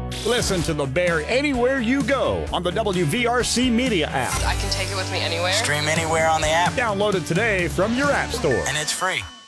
Listen to The Bear anywhere you go on the WVRC Media app. I can take it with me anywhere. Stream anywhere on the app. Download it today from your app store. And it's free.